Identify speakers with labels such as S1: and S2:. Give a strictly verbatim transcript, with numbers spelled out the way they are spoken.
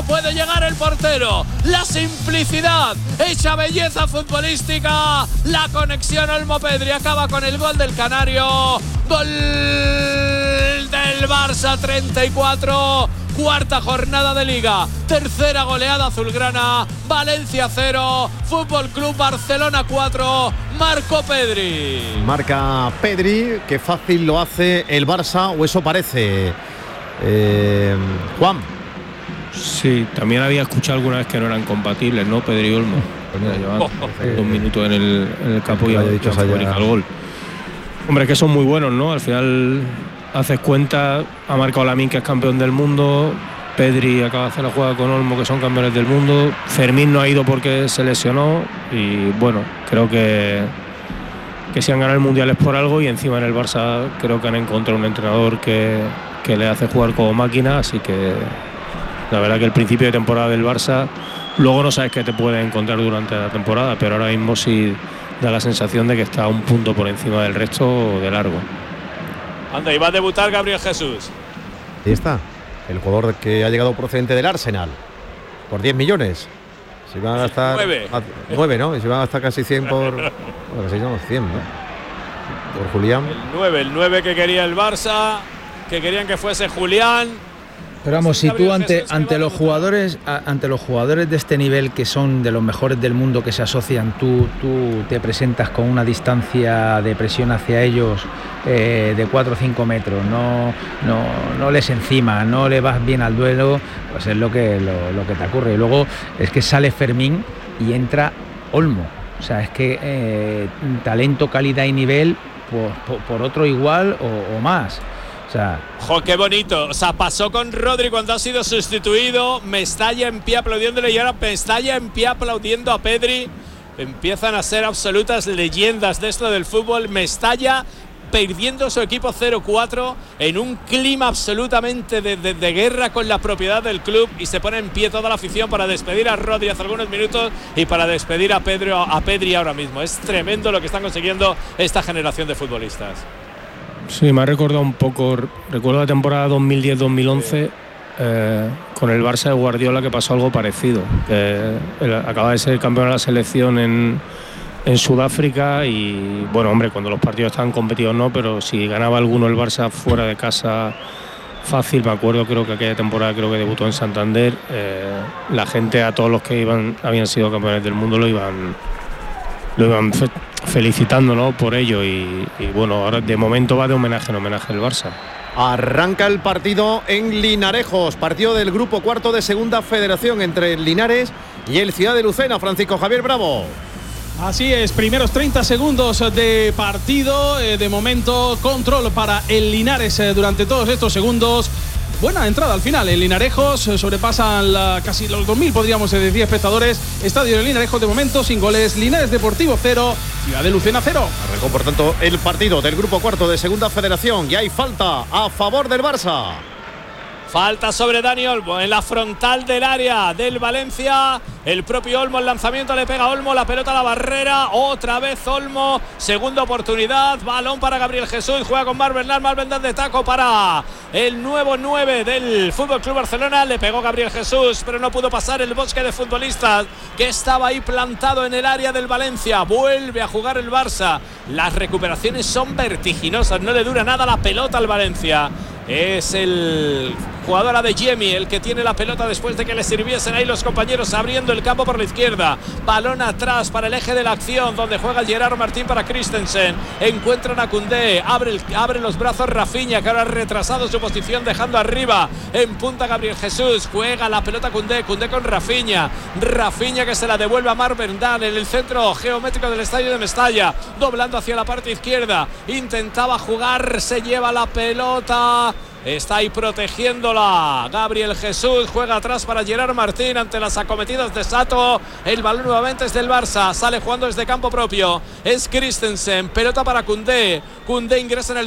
S1: no puede llegar el portero. La simplicidad, hecha belleza futbolística. La conexión Olmo-Pedri acaba con el gol del canario. Gol del Barça, treinta y cuatro. Cuarta jornada de Liga, tercera goleada azulgrana. Valencia cero, Fútbol Club Barcelona cuatro. Marcó Pedri.
S2: Marca Pedri, que fácil lo hace el Barça, o eso parece. Eh, Juan.
S3: Sí, también había escuchado alguna vez que no eran compatibles, ¿no? Pedri y Olmo. Pues mira, llevan oh, oh, dos minutos en el, en el campo y ha dicho el gol. Hombre, que son muy buenos, ¿no? Al final haces cuenta, ha marcado Lamine, que es campeón del mundo. Pedri acaba de hacer la jugada con Olmo, que son campeones del mundo. Fermín no ha ido porque se lesionó. Y bueno, creo que, que si han ganado el Mundial es por algo. Y encima en el Barça creo que han encontrado un entrenador que, que le hace jugar como máquina. Así que la verdad que el principio de temporada del Barça, luego no sabes qué te puede encontrar durante la temporada, pero ahora mismo sí da la sensación de que está un punto por encima del resto de largo.
S1: Anda, y va a debutar Gabriel Jesús.
S2: Ahí está, el jugador que ha llegado procedente del Arsenal por diez millones. Se iban a gastar nueve, ¿no? Y se iban a gastar casi cien por... Bueno, casi no, cien, ¿no? Por Julián.
S1: El nueve, el nueve que quería el Barça, que querían que fuese Julián.
S4: Pero vamos, si tú ante, ante los jugadores ante los jugadores de este nivel, que son de los mejores del mundo, que se asocian, tú, tú te presentas con una distancia de presión hacia ellos eh, de cuatro o cinco metros, no, no, no les encima, no le vas bien al duelo, pues es lo que, lo, lo que te ocurre. Y luego es que sale Fermín y entra Olmo. O sea, es que eh, talento, calidad y nivel por, por, por otro igual o, o más. O sea,
S1: ¡jo, qué bonito! O sea, pasó con Rodri cuando ha sido sustituido. Mestalla en pie aplaudiéndole y ahora Mestalla en pie aplaudiendo a Pedri. Empiezan a ser absolutas leyendas de esto del fútbol. Mestalla perdiendo su equipo cero cuatro en un clima absolutamente de, de, de guerra con la propiedad del club, y se pone en pie toda la afición para despedir a Rodri hace algunos minutos y para despedir a Pedri, a Pedri ahora mismo. Es tremendo lo que están consiguiendo esta generación de futbolistas.
S3: Sí, me ha recordado un poco, recuerdo la temporada dos mil diez dos mil once eh, con el Barça de Guardiola, que pasó algo parecido. Eh, él acaba de ser campeón de la selección en, en Sudáfrica y, bueno, hombre, cuando los partidos estaban competidos no, pero si ganaba alguno el Barça fuera de casa fácil, me acuerdo, creo que aquella temporada creo que debutó en Santander, eh, la gente, a todos los que iban habían sido campeones del mundo, lo iban... lo iban fe felicitando, ¿no?, por ello, y, y bueno, ahora de momento va de homenaje en homenaje el Barça.
S2: Arranca el partido en Linarejos, partido del grupo cuarto de Segunda Federación entre el Linares y el Ciudad de Lucena. Francisco Javier Bravo.
S5: Así es, primeros treinta segundos de partido, eh, de momento control para el Linares eh, durante todos estos segundos. Buena entrada al final, en Linarejos sobrepasan la, casi los dos mil, podríamos decir, espectadores. Estadio de Linarejos de momento sin goles. Linares Deportivo cero, Ciudad de Lucena cero.
S2: Arrancó por tanto el partido del grupo cuarto de Segunda Federación y hay falta a favor del Barça.
S1: Falta sobre Dani Olmo en la frontal del área del Valencia. El propio Olmo, el lanzamiento le pega a Olmo, la pelota a la barrera. Otra vez Olmo, segunda oportunidad. Balón para Gabriel Jesús, juega con Marc Bernal. Marc Bernal de taco para el nuevo nueve del F C Barcelona. Le pegó Gabriel Jesús, pero no pudo pasar el bosque de futbolistas que estaba ahí plantado en el área del Valencia. Vuelve a jugar el Barça. Las recuperaciones son vertiginosas, no le dura nada la pelota al Valencia. Es el jugador Adeyemi el que tiene la pelota después de que le sirviesen ahí los compañeros, abriendo el campo por la izquierda. Balón atrás para el eje de la acción, donde juega Gerard Martín para Christensen. Encuentran a Koundé, abre, el, abre los brazos Rafinha, que ahora ha retrasado su posición, dejando arriba en punta Gabriel Jesús. Juega la pelota Koundé, Koundé con Rafinha. Rafinha que se la devuelve a Marc Bernal en el centro geométrico del estadio de Mestalla, doblando hacia la parte izquierda. Intentaba jugar, se lleva la pelota. Está ahí protegiéndola Gabriel Jesús, juega atrás para Gerard Martín ante las acometidas de Sato. El balón nuevamente es del Barça, sale jugando desde campo propio, es Christensen, pelota para Koundé. Koundé ingresa en el